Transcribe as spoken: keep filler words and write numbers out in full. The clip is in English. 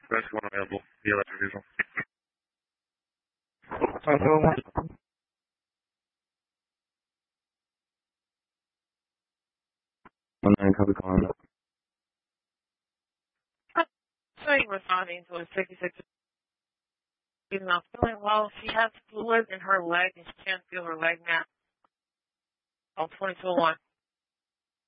Rescue one available. The electric visual. One nine, copy calling up. I'm responding to a sixty-six. She's not feeling well. She has fluid in her leg and she can't feel her leg now. On twenty-two oh one.